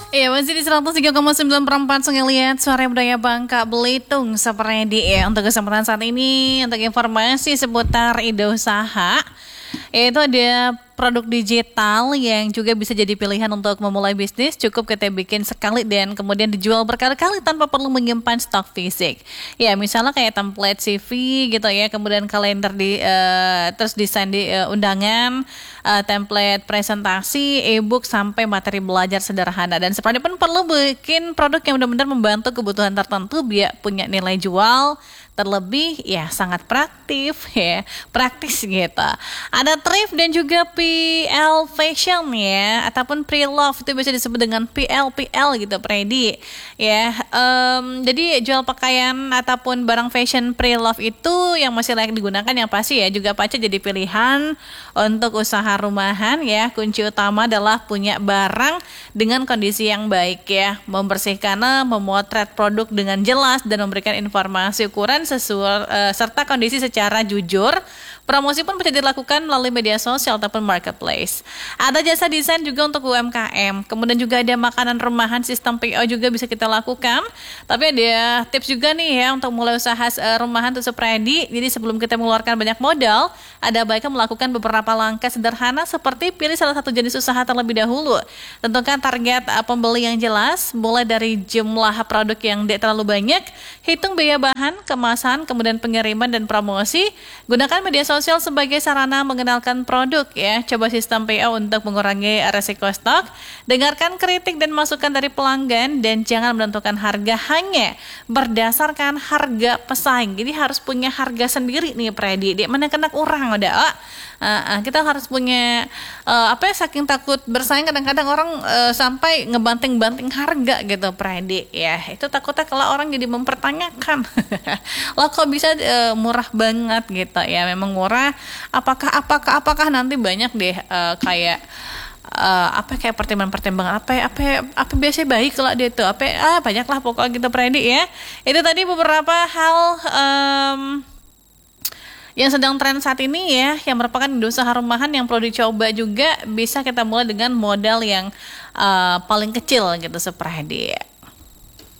Iya, masih di 103,9 perempat Sungai Liat, Suara Budaya Bangka Belitung. Seperti ya, untuk kesempatan saat ini, untuk informasi seputar ide usaha, yaitu ada produk digital yang juga bisa jadi pilihan untuk memulai bisnis. Cukup kita bikin sekali dan kemudian dijual berkali-kali tanpa perlu menyimpan stok fisik. Ya, misalnya kayak template CV gitu ya, kemudian kalender terus desain di undangan, template presentasi, e-book sampai materi belajar sederhana. Dan seperti pun perlu bikin produk yang benar-benar membantu kebutuhan tertentu biar punya nilai jual. Terlebih ya sangat praktis gitu. Ada thrift dan juga PL fashion ya, ataupun pre-love itu bisa disebut dengan PL gitu, Predi. Ya, jadi jual pakaian ataupun barang fashion pre-love itu yang masih layak digunakan yang pasti ya juga pasti jadi pilihan untuk usaha rumahan ya. Kunci utama adalah punya barang dengan kondisi yang baik ya, membersihkan, memotret produk dengan jelas dan memberikan informasi ukuran serta kondisi secara jujur. Promosi pun bisa dilakukan melalui media sosial ataupun marketplace. Ada jasa desain juga untuk UMKM. Kemudian juga ada makanan rumahan, sistem PO juga bisa kita lakukan. Tapi ada tips juga nih ya untuk mulai usaha rumahan untuk Supredi. Jadi sebelum kita mengeluarkan banyak modal, ada baiknya melakukan beberapa langkah sederhana seperti pilih salah satu jenis usaha terlebih dahulu. Tentukan target pembeli yang jelas, mulai dari jumlah produk yang tidak terlalu banyak, hitung biaya bahan, kemasan, kemudian pengiriman dan promosi. Gunakan media sosial sebagai sarana mengenalkan produk ya. Coba sistem PO untuk mengurangi resiko stok. Dengarkan kritik dan masukan dari pelanggan dan jangan menentukan harga hanya berdasarkan harga pesaing. Jadi harus punya harga sendiri nih Predi. Dia mana kena kurang udah. Kita harus punya saking takut bersaing kadang-kadang orang sampai ngebanting-banting harga gitu Predi ya. Itu takutnya kalau orang jadi mempertanyakan. Lah kok bisa murah banget gitu ya. Memang murah, apakah nanti banyak deh kayak pertimbangan apa biasanya baik kalau dia itu banyaklah pokoknya gitu Predi ya. Itu tadi beberapa hal yang sedang tren saat ini ya, yang merupakan usaha rumahan yang perlu dicoba juga. Bisa kita mulai dengan modal yang paling kecil gitu Supredi.